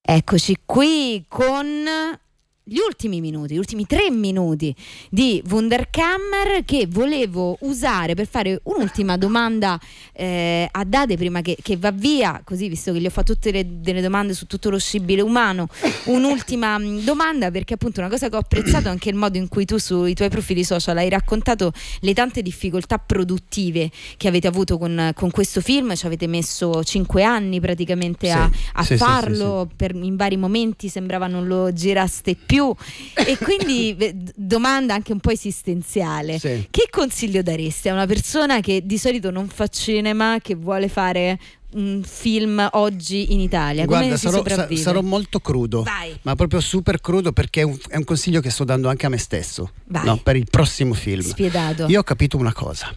Eccoci qui con gli ultimi 3 minuti di Wunderkammer, che volevo usare per fare un'ultima domanda a Dade prima che va via, così, visto che gli ho fatto tutte delle domande su tutto lo scibile umano. Un'ultima domanda, perché appunto una cosa che ho apprezzato è anche il modo in cui tu sui tuoi profili social hai raccontato le tante difficoltà produttive che avete avuto con questo film. Ci avete messo 5 anni praticamente a farlo. In vari momenti sembrava non lo giraste più, e quindi domanda anche un po' esistenziale: che consiglio daresti a una persona che di solito non fa cinema, che vuole fare un film oggi in Italia? Come Guarda, si sopravvive? sarò molto crudo. Vai. Ma proprio super crudo, perché è un consiglio che sto dando anche a me stesso. Vai. No, per il prossimo film. Spiegato. Io ho capito una cosa,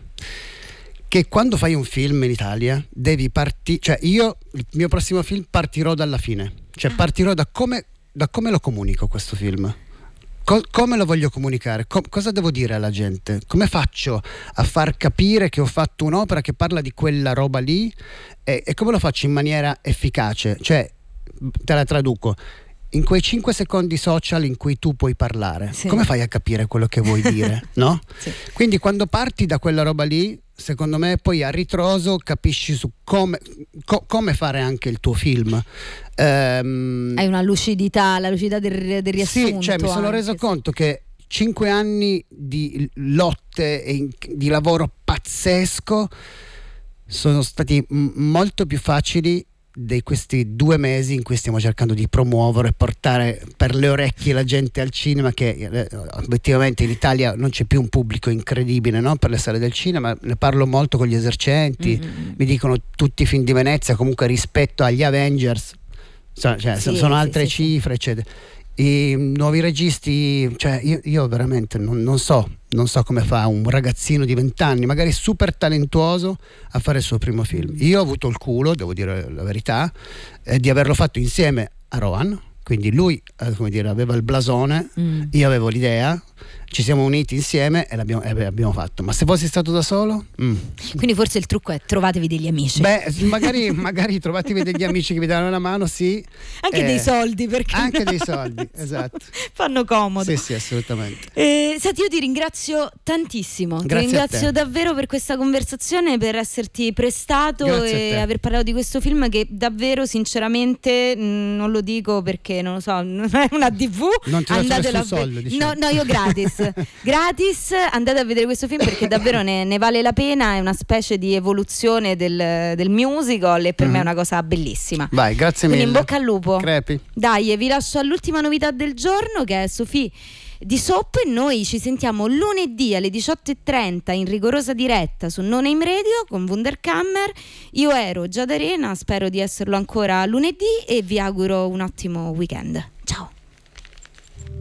che quando fai un film in Italia devi partire, cioè io il mio prossimo film partirò dalla fine, cioè partirò da come lo comunico questo film. Come lo voglio comunicare? Cosa devo dire alla gente? Come faccio a far capire che ho fatto un'opera che parla di quella roba lì, e come lo faccio in maniera efficace? Cioè, te la traduco: in quei 5 secondi social in cui tu puoi parlare, come fai a capire quello che vuoi dire? No? Quindi quando parti da quella roba lì, secondo me poi a ritroso capisci su come fare anche il tuo film. Hai una lucidità, la lucidità del riassunto. Sì, cioè mi sono reso conto che 5 anni di lotte e di lavoro pazzesco sono stati molto più facili di questi 2 mesi in cui stiamo cercando di promuovere e portare per le orecchie la gente al cinema, che obiettivamente in Italia non c'è più un pubblico incredibile, no? Per le sale del cinema. Ne parlo molto con gli esercenti, mi dicono tutti i film di Venezia comunque rispetto agli Avengers, sono altre cifre, eccetera. I nuovi registi, cioè io veramente non so come fa un ragazzino di 20 anni, magari super talentuoso, a fare il suo primo film. Io ho avuto il culo, devo dire la verità, di averlo fatto insieme a Rohan. Quindi lui, come dire, aveva il blasone, io avevo l'idea, ci siamo uniti insieme e l'abbiamo fatto. Ma se fossi stato da solo? Quindi forse il trucco è: trovatevi degli amici. Beh, magari trovatevi degli amici che vi danno una mano, sì. Anche dei soldi, perché anche dei soldi, esatto. Fanno comodo. Sì, assolutamente. Senti, io ti ringrazio tantissimo. Grazie, ti ringrazio davvero per questa conversazione, per esserti prestato. Grazie e aver parlato di questo film che davvero, sinceramente, non lo dico perché non lo so, non è una TV. Non ti lascio nessun soldo, diciamo. No, io gratis, andate a vedere questo film, perché davvero ne vale la pena. È una specie di evoluzione del musical, e per me è una cosa bellissima. Vai, grazie mille. Quindi in bocca al lupo. Crepi. Dai, vi lascio all'ultima novità del giorno, che è Sophie di Soap, e noi ci sentiamo lunedì alle 18:30 in rigorosa diretta su No Name Radio con Wunderkammer. Io ero Giada Arena, spero di esserlo ancora lunedì, e vi auguro un ottimo weekend.